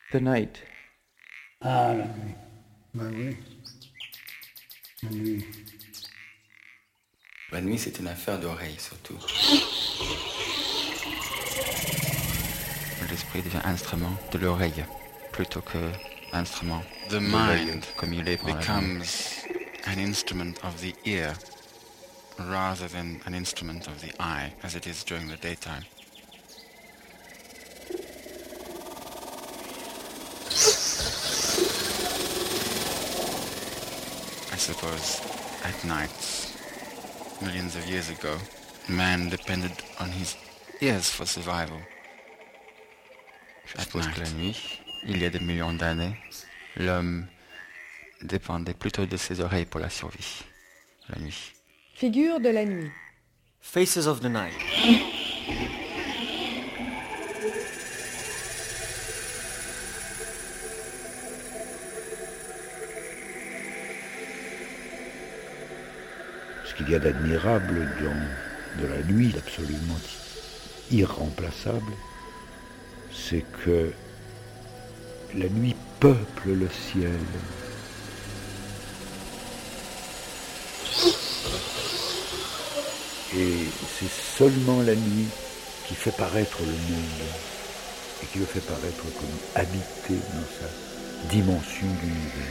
The night. Ah, la nuit. Ben oui. La nuit. La nuit, c'est une affaire d'oreille, surtout. L'esprit devient instrument de l'oreille, plutôt que instrument The de l'œil, mind comme il est pendant la nuit. becomes an instrument of the ear rather than an instrument of the eye, as it is during the daytime. I suppose at night, millions of years ago, man depended on his ears for survival. Je suppose que la nuit, il y a des millions d'années, l'homme dépendait plutôt de ses oreilles pour la survie. La nuit. Figure de la nuit. Faces of the night. Ce qu'il y a d'admirable de la nuit, absolument irremplaçable, c'est que la nuit peuple le ciel. Et c'est seulement la nuit qui fait paraître le monde et qui le fait paraître comme habité dans sa dimension d'univers.